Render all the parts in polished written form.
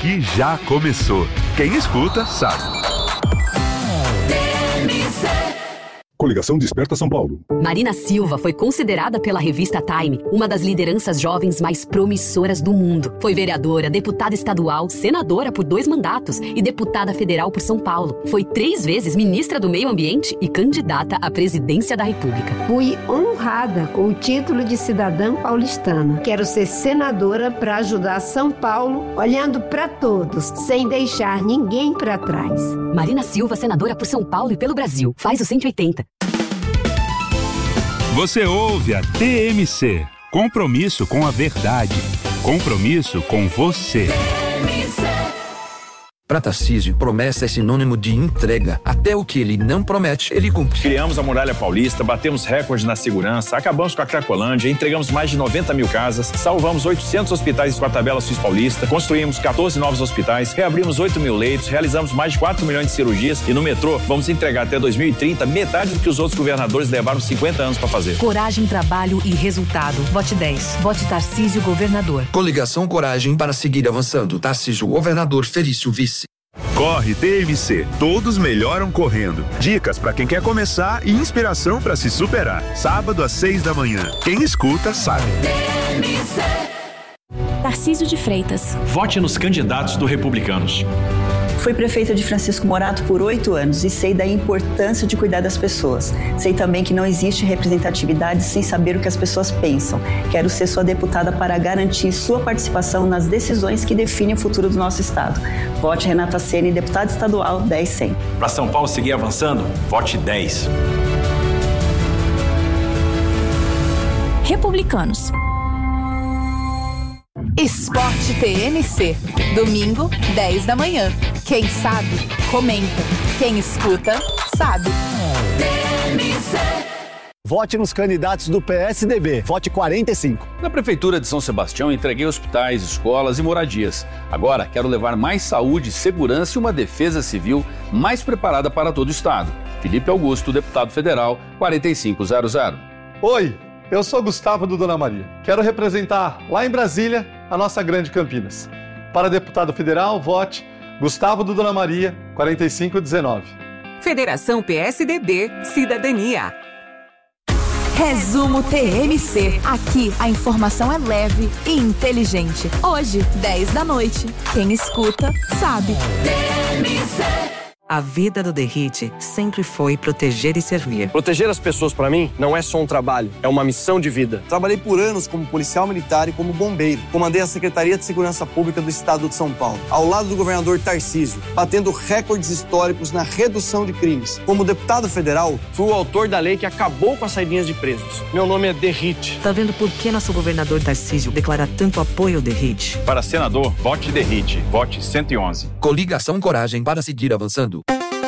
aqui já começou. Quem escuta, sabe. Coligação Desperta São Paulo. Marina Silva foi considerada pela revista Time uma das lideranças jovens mais promissoras do mundo. Foi vereadora, deputada estadual, senadora por 2 mandatos e deputada federal por São Paulo. Foi 3 vezes ministra do Meio Ambiente e candidata à presidência da República. Fui honrada com o título de cidadã paulistana. Quero ser senadora para ajudar São Paulo, olhando para todos, sem deixar ninguém para trás. Marina Silva, senadora por São Paulo e pelo Brasil. Faz o 180. Você ouve a TMC. Compromisso com a verdade. Compromisso com você. Para Tarcísio, promessa é sinônimo de entrega. Até o que ele não promete, ele cumpre. Criamos a Muralha Paulista, batemos recordes na segurança, acabamos com a Cracolândia, entregamos mais de 90 mil casas, salvamos 800 hospitais com a tabela Sus Paulista, construímos 14 novos hospitais, reabrimos 8 mil leitos, realizamos mais de 4 milhões de cirurgias e no metrô vamos entregar até 2030 metade do que os outros governadores levaram 50 anos para fazer. Coragem, trabalho e resultado. Vote 10. Vote Tarcísio, governador. Coligação Coragem para seguir avançando. Tarcísio, governador, Felício, vice. Corre TMC, todos melhoram correndo. Dicas para quem quer começar e inspiração para se superar. Sábado às 6 da manhã. Quem escuta sabe. Tarcísio de Freitas. Vote nos candidatos do Republicanos. Fui prefeita de Francisco Morato por 8 anos e sei da importância de cuidar das pessoas. Sei também que não existe representatividade sem saber o que as pessoas pensam. Quero ser sua deputada para garantir sua participação nas decisões que definem o futuro do nosso estado. Vote Renata Ceni, deputada estadual 10-100. Para São Paulo seguir avançando, vote 10. Republicanos. Esporte TMC. Domingo, 10 da manhã. Quem sabe, comenta. Quem escuta, sabe. Vote nos candidatos do PSDB. Vote 45. Na Prefeitura de São Sebastião, entreguei hospitais, escolas e moradias. Agora, quero levar mais saúde, segurança e uma defesa civil mais preparada para todo o estado. Felipe Augusto, deputado federal, 4500. Oi, eu sou Gustavo do Dona Maria. Quero representar lá em Brasília a nossa grande Campinas. Para deputado federal, vote Gustavo do Dona Maria, 4519. Federação PSDB, Cidadania. Resumo TMC. Aqui a informação é leve e inteligente. Hoje, 10 da noite. Quem escuta, sabe. TMC. A vida do Derrite sempre foi proteger e servir. Proteger as pessoas, para mim, não é só um trabalho, é uma missão de vida. Trabalhei por anos como policial militar e como bombeiro. Comandei a Secretaria de Segurança Pública do Estado de São Paulo, ao lado do governador Tarcísio, batendo recordes históricos na redução de crimes. Como deputado federal, fui o autor da lei que acabou com as saidinhas de presos. Meu nome é Derrite. Tá vendo por que nosso governador Tarcísio declara tanto apoio ao Derrite? Para senador, vote Derrite, vote 111. Coligação Coragem para seguir avançando.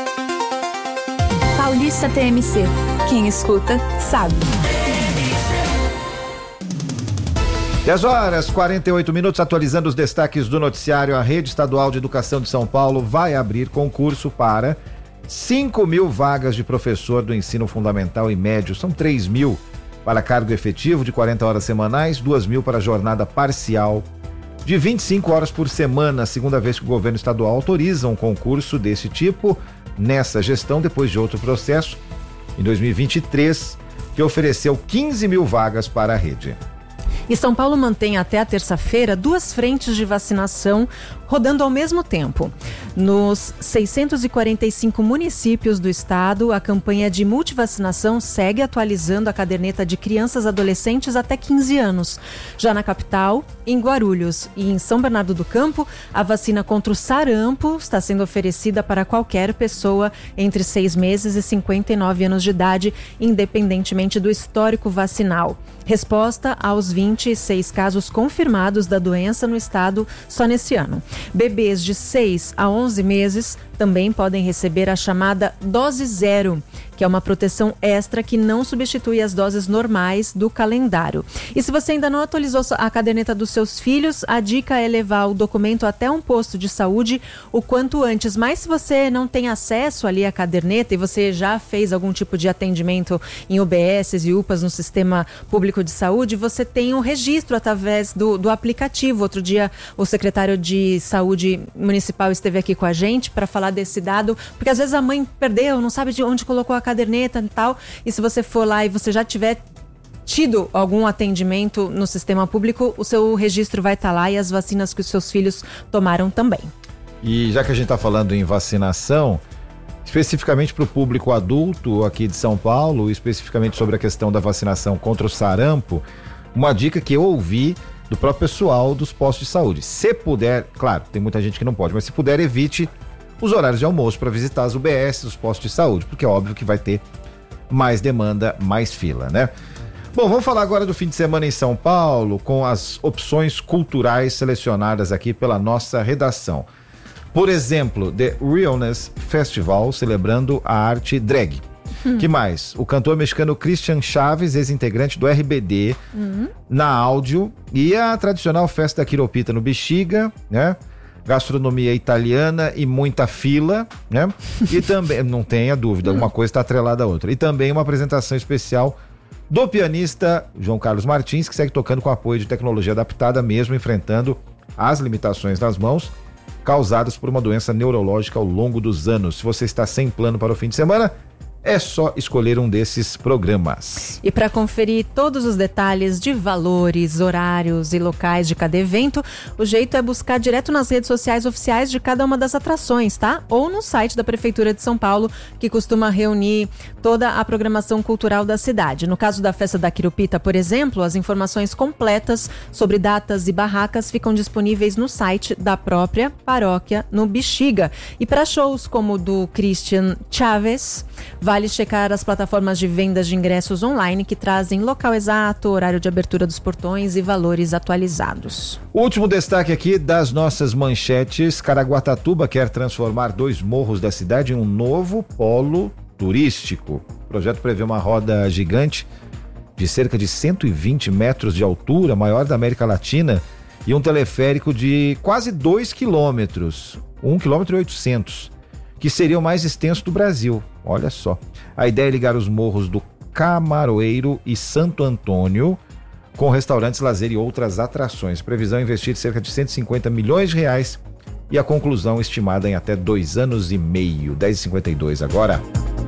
Paulista TMC. Quem escuta, sabe. 10h48, atualizando os destaques do noticiário. A Rede Estadual de Educação de São Paulo vai abrir concurso para 5.000 vagas de professor do ensino fundamental e médio. São 3.000 para cargo efetivo de 40 horas semanais, 2.000 para jornada parcial de 25 horas por semana. Segunda vez que o governo estadual autoriza um concurso desse tipo nessa gestão, depois de outro processo, em 2023, que ofereceu 15.000 vagas para a rede. E São Paulo mantém até a terça-feira 2 frentes de vacinação rodando ao mesmo tempo. Nos 645 municípios do estado, a campanha de multivacinação segue atualizando a caderneta de crianças e adolescentes até 15 anos. Já na capital, em Guarulhos e em São Bernardo do Campo, a vacina contra o sarampo está sendo oferecida para qualquer pessoa entre 6 meses e 59 anos de idade, independentemente do histórico vacinal. Resposta aos 26 casos confirmados da doença no estado só nesse ano. Bebês de 6 a 11 meses também podem receber a chamada dose zero, que é uma proteção extra que não substitui as doses normais do calendário. E se você ainda não atualizou a caderneta dos seus filhos, a dica é levar o documento até um posto de saúde o quanto antes. Mas se você não tem acesso ali à caderneta e você já fez algum tipo de atendimento em UBSs e UPAs no Sistema Público de Saúde, você tem um registro através do aplicativo. Outro dia o secretário de Saúde Municipal esteve aqui com a gente para falar desse dado, porque às vezes a mãe perdeu, não sabe de onde colocou a caderneta e tal, e se você for lá e você já tiver tido algum atendimento no sistema público, o seu registro vai estar lá e as vacinas que os seus filhos tomaram também. E já que a gente está falando em vacinação, especificamente para o público adulto aqui de São Paulo, especificamente sobre a questão da vacinação contra o sarampo, uma dica que eu ouvi do próprio pessoal dos postos de saúde. Se puder, claro, tem muita gente que não pode, mas se puder, evite os horários de almoço para visitar as UBS, os postos de saúde, porque é óbvio que vai ter mais demanda, mais fila, né? Bom, vamos falar agora do fim de semana em São Paulo, com as opções culturais selecionadas aqui pela nossa redação. Por exemplo, The Realness Festival, celebrando a arte drag. Que mais? O cantor mexicano Christian Chaves, ex-integrante do RBD, na áudio, e a tradicional festa da Quiropita no Bexiga, né? Gastronomia italiana e muita fila, né? E também, não tenha dúvida, uma coisa está atrelada à outra. E também uma apresentação especial do pianista João Carlos Martins, que segue tocando com apoio de tecnologia adaptada, mesmo enfrentando as limitações nas mãos causadas por uma doença neurológica ao longo dos anos. Se você está sem plano para o fim de semana, é só escolher um desses programas. E para conferir todos os detalhes de valores, horários e locais de cada evento, o jeito é buscar direto nas redes sociais oficiais de cada uma das atrações, tá? Ou no site da Prefeitura de São Paulo, que costuma reunir toda a programação cultural da cidade. No caso da Festa da Quiropita, por exemplo, as informações completas sobre datas e barracas ficam disponíveis no site da própria paróquia no Bexiga. E para shows como o do Christian Chaves, vale checar as plataformas de vendas de ingressos online que trazem local exato, horário de abertura dos portões e valores atualizados. O último destaque aqui das nossas manchetes: Caraguatatuba quer transformar 2 morros da cidade em um novo polo turístico. O projeto prevê uma roda gigante de cerca de 120 metros de altura, maior da América Latina, e um teleférico de quase 2 quilômetros, 1,8 km, que seria o mais extenso do Brasil. Olha só. A ideia é ligar os morros do Camaroeiro e Santo Antônio com restaurantes, lazer e outras atrações. Previsão é investir cerca de 150 milhões de reais e a conclusão estimada em até 2 anos e meio. 10h52 agora.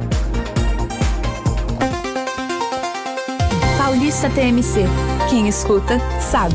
Paulista TMC. Quem escuta, sabe.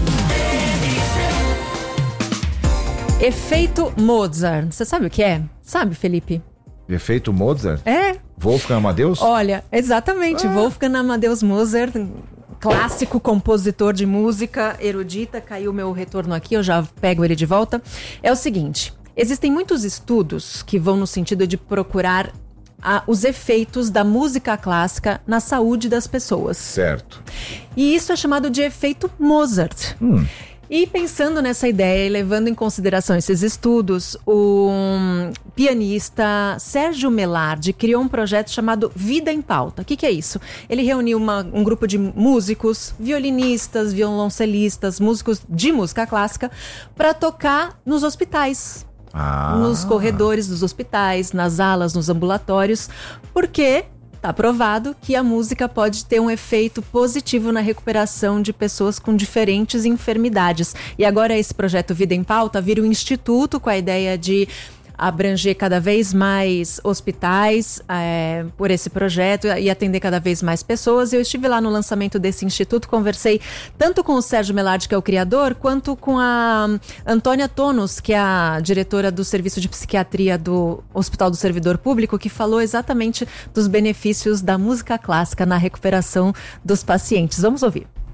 Efeito Mozart. Você sabe o que é? Sabe, Felipe? Efeito Mozart? É. Wolfgang Amadeus? Olha, exatamente. Wolfgang Amadeus Mozart, clássico compositor de música erudita. Caiu meu retorno aqui, eu já pego ele de volta. É o seguinte, existem muitos estudos que vão no sentido de procurar os efeitos da música clássica na saúde das pessoas. Certo. E isso é chamado de efeito Mozart. E pensando nessa ideia e levando em consideração esses estudos, o pianista Sérgio Melardi criou um projeto chamado Vida em Pauta. O que é isso? Ele reuniu um grupo de músicos, violinistas, violoncelistas, músicos de música clássica para tocar nos hospitais. Nos corredores dos hospitais, nas alas, nos ambulatórios, porque está provado que a música pode ter um efeito positivo na recuperação de pessoas com diferentes enfermidades. E agora esse projeto Vida em Pauta vira um instituto com a ideia de abranger cada vez mais hospitais por esse projeto e atender cada vez mais pessoas. Eu estive lá no lançamento desse instituto, conversei tanto com o Sérgio Melardi, que é o criador, quanto com a Antônia Tonos, que é a diretora do Serviço de Psiquiatria do Hospital do Servidor Público, que falou exatamente dos benefícios da música clássica na recuperação dos pacientes. Vamos ouvir.